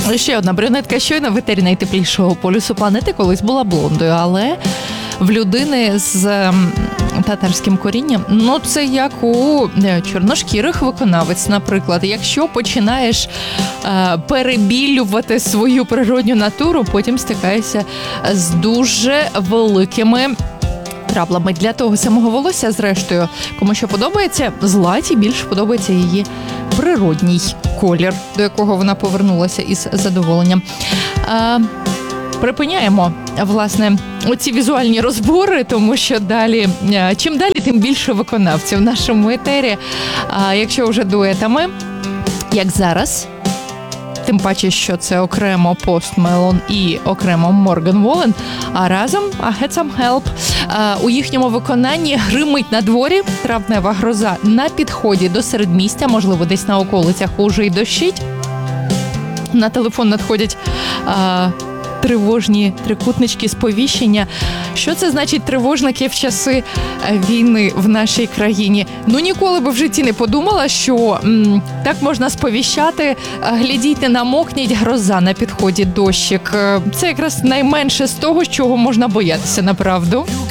Ще одна брюнетка щойно в етері найтеплішого полюсу планети колись була блондою, але в людини з татарським корінням, це як у чорношкірих виконавець, наприклад. Якщо починаєш перебілювати свою природню натуру, потім стикаєшся з дуже великими траблами. Для того самого волосся, зрештою, кому що подобається, Златі більше подобається її природній колір, до якого вона повернулася із задоволенням. Припиняємо, власне, оці візуальні розбори, тому що далі, чим далі, тим більше виконавців в нашому етері. Якщо вже дуетами, як зараз, тим паче, що це окремо Post Malone і окремо Morgan Wallen, а разом I Had Some Help. У їхньому виконанні гримить на дворі, травнева гроза на підході до середмістя, можливо, десь на околицях уже й дощить. На телефон надходять тривожні трикутнички сповіщення. Що це значить тривожники в часи війни в нашій країні? Ніколи би в житті не подумала, що так можна сповіщати. Глядійте, намокніть, гроза на підході, дощик. Це якраз найменше з того, чого можна боятися, направду.